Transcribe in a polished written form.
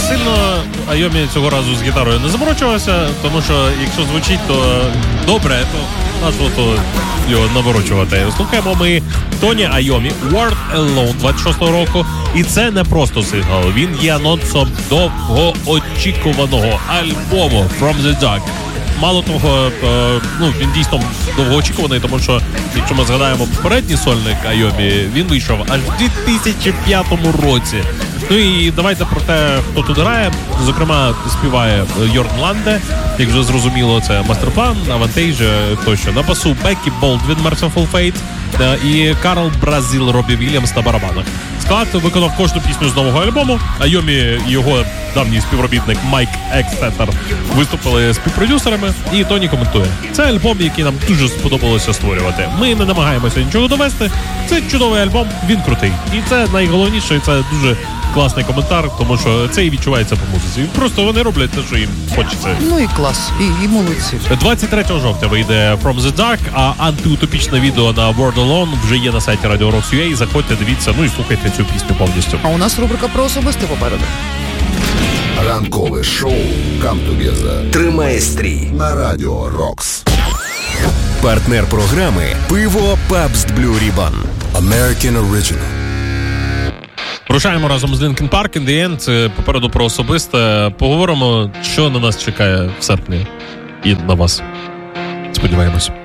сильно Айомі цього разу з гітарою не заморочувався, тому що якщо звучить, то добре, то нащо то його наворочувати. Слухаємо ми Тоні Айомі World Alone 26-го року. І це не просто сингл, він є анонсом довгоочікуваного альбому From the Dark. Мало того, він дійсно довгоочікуваний, тому що, якщо ми згадаємо попередній сольник Айомі, він вийшов аж в 2005 році. Ну і давайте про те, хто тут грає. Зокрема, співає Йорн Ланде, як вже зрозуміло, це Мастерплан, Авантейдж, тощо. На басу Беккі Болдвін, Merciful Fate і Карл Бразил, Робі Вільямс на барабанах. Склад виконав кожну пісню з нового альбому. Айомі і його давній співробітник Майк Екстетер виступили співпродюсерами, і Тоні коментує. Це альбом, який нам дуже сподобалося створювати. Ми не намагаємося нічого довести. Це чудовий альбом, він крутий. І це найголовніше, і це дуже класний коментар, тому що це і відчувається по музиці. Просто вони роблять те, що їм хочеться. Ну і клас, і молодці. 23 жовтня вийде From the Dark, а антиутопічне відео на World Alone вже є на сайті Radio Rocks.ua. Заходьте, дивіться, ну і слухайте цю пісню повністю. А у нас рубрика про особисте попереду. Ранкове шоу Come Together тримає стрій на Radio Rocks. Партнер програми «Пиво Pabst Blue Ribbon». American Original. Рушаємо разом з Linkin Park, In The End, попереду про особисте. Поговоримо, що на нас чекає в серпні і на вас. Сподіваємось.